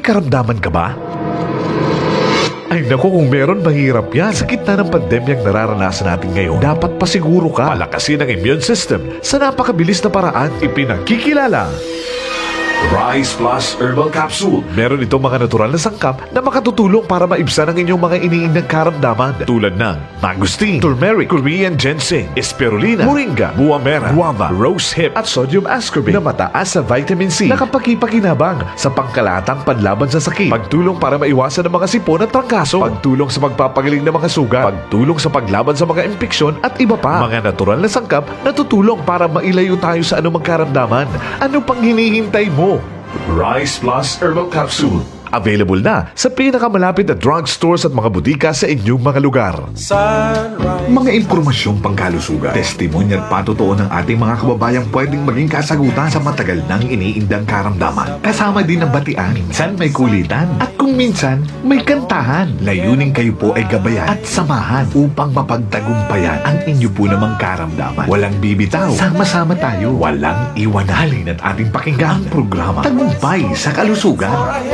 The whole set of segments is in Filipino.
karamdaman ka ba? Ay naku, kung meron, mahirap yan. Sa gitna ng pandemyang nararanasan natin ngayon, dapat pasiguro ka palakasin ang immune system sa napakabilis na paraan ipinagkikilala. Rise Plus Herbal Capsule. Meron itong mga natural na sangkap na makatutulong para maibsan ang inyong mga iniindang karamdaman tulad ng mangosteen, turmeric, Korean ginseng, spirulina, moringa, buwamera, guava, rose hip at sodium ascorbate na mataas sa vitamin C na kapaki-pakinabang sa pangkalatang panlaban sa sakit, pagtulong para maiwasan ang mga sipon at trangkaso, pagtulong sa pagpapagaling ng mga sugat, pagtulong sa paglaban sa mga impeksyon at iba pa. Mga natural na sangkap na tutulong para mailayo tayo sa anumang karamdaman. Ano pang hinihintay mo? Rise Plus Herbal Capsule. Available na sa pinakamalapit na drugstores at mga butika sa inyong mga lugar. Sunrise. Mga impormasyong pangkalusugan, testimonya at patotoo ng ating mga kababayang pwedeng maging kasagutan sa matagal nang iniindang karamdaman. Kasama din ang batian, minsan may kulitan, at kung minsan may kantahan. Layunin kayo po ay gabayan at samahan upang mapagtagumpayan ang inyo po namang karamdaman. Walang bibitaw, sama-sama tayo, walang iwanan. Halin at ating pakinggan ang programa Tagumpay sa Kalusugan.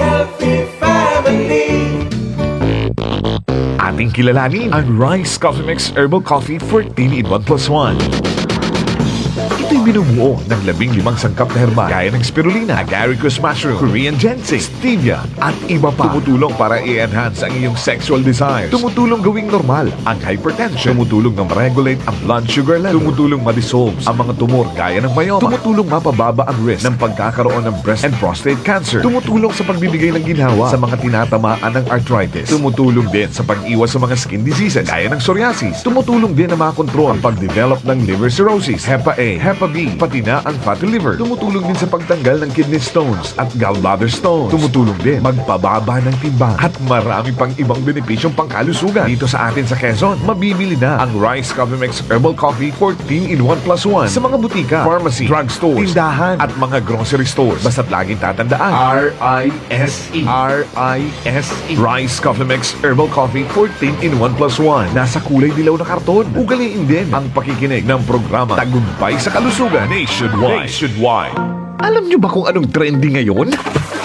Ating kilalanin ang Rice Coffee Mix Herbal Coffee 14 in 1+1. Ito'y binubuo ng 15 sangkap na herbal gaya ng spirulina, agaricus mushroom, Korean ginseng, stevia at iba pa. Tumutulong para i-enhance ang iyong sexual desires. Tumutulong gawing normal ang hypertension. Tumutulong na ma-regulate ang blood sugar level. Tumutulong ma-dissolve ang mga tumor gaya ng myoma. Tumutulong mapababa ang risk ng pagkakaroon ng breast and prostate cancer. Tumutulong sa pagbibigay ng ginhawa sa mga tinatamaan ng arthritis. Tumutulong din sa pag-iwas sa mga skin diseases gaya ng psoriasis. Tumutulong din na makontrol ang pag-develop ng liver cirrhosis, Hepa A, Hepa B, pati na ang fatty liver. Tumutulong din sa pagtanggal ng kidney stones at gallbladder stones. Tumutulong din magpababa ng timbang at marami pang ibang benepisyong pangkalusugan. Dito sa atin sa Quezon, mabibili na ang Rice Coffee Mix Herbal Coffee 14 in 1+1 sa mga butika, pharmacy, drugstores, tindahan at mga grocery stores. Basta't laging tatandaan, R-I-S-E. R-I-S-E. Rice Coffee Mix Herbal Coffee 14 in 1+1. Nasa kulay dilaw na karton. Ugaliin din ang pakikinig ng programa Tagumpay sa Kalusugan Nationwide. Alam nyo ba kung anong trending ngayon?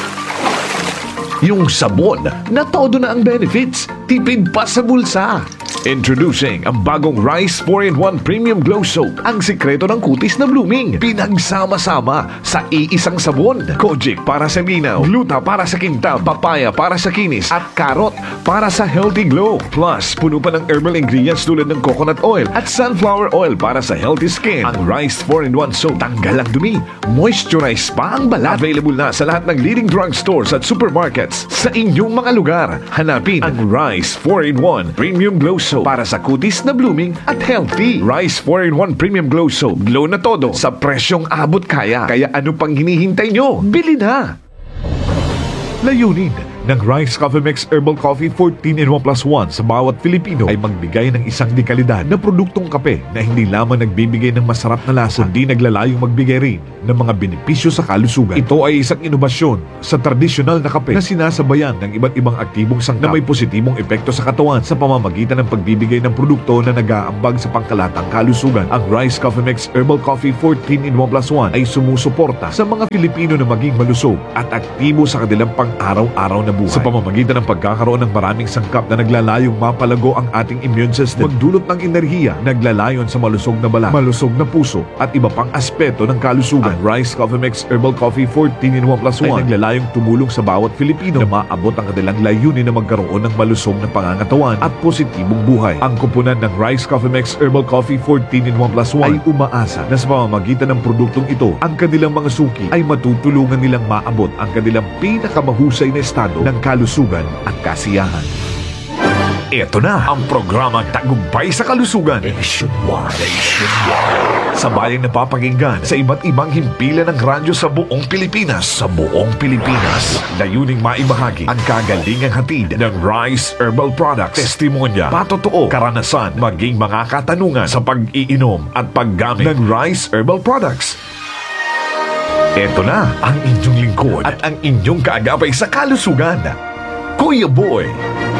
Yung sabon na todo na ang benefits, tipid pa sa bulsa. Introducing ang bagong Rice 4-in-1 Premium Glow Soap. Ang sikreto ng kutis na blooming. Pinagsama-sama sa iisang sabon. Kojic para sa linaw, gluta para sa kintab, papaya para sa kinis, at carrot para sa healthy glow. Plus, puno pa ng herbal ingredients tulad ng coconut oil at sunflower oil para sa healthy skin. Ang Rice 4-in-1 Soap, tanggal ang dumi, moisturize pa ang balat. Available na sa lahat ng leading drugstores at supermarkets sa inyong mga lugar. Hanapin ang Rice 4-in-1 Premium Glow Soap para sa kutis na blooming at healthy. Rice 4-in-1 Premium Glow Soap. Glow na todo sa presyong abot kaya. Kaya ano pang hinihintay nyo? Bili na! Layunin ng Rice Coffee Mix Herbal Coffee 14 in 1+1 sa bawat Pilipino ay magbigay ng isang dekalidad na produktong kape na hindi lamang nagbibigay ng masarap na lasa, kundi naglalayong magbigay rin ng mga benepisyo sa kalusugan. Ito ay isang inobasyon sa tradisyonal na kape na sinasabayan ng iba't ibang aktibong sangkap na may positibong epekto sa katawan sa pamamagitan ng pagbibigay ng produkto na nag-aambag sa pangkalatang kalusugan. Ang Rice Coffee Mix Herbal Coffee 14 in 1+1 ay sumusuporta sa mga Pilipino na maging malusog at aktibo sa kanilang pang-araw-araw na buhay. Sa pamamagitan ng pagkakaroon ng maraming sangkap na naglalayong mapalago ang ating immune system, magdulot ng enerhiya, naglalayon sa malusog na balat, malusog na puso, at iba pang aspeto ng kalusugan. Ang Rice Coffee Mix Herbal Coffee 14 in 1+1 ay naglalayong tumulong sa bawat Filipino na maabot ang kanilang layunin na magkaroon ng malusog na pangangatawan at positibong buhay. Ang kupunan ng Rice Coffee Mix Herbal Coffee 14 in 1+1 ay umaasa na sa pamamagitan ng produktong ito, ang kanilang mga suki ay matutulungan nilang maabot ang kanilang pinakamahusay na estado ng kalusugan at kasiyahan. Ito na ang programa Tagumpay sa Kalusugan Nationwide. Sa bayang napapakinggan sa iba't ibang himpilan ng radyo sa buong Pilipinas. Layuning maibahagi ang kagalingang hatid ng Rice Herbal Products. Testimonya, patotoo, karanasan, maging mga katanungan sa pag-iinom at paggamit ng Rice Herbal Products. Ito na ang inyong lingkod at ang inyong kaagapay sa kalusugan, Kuya Boy.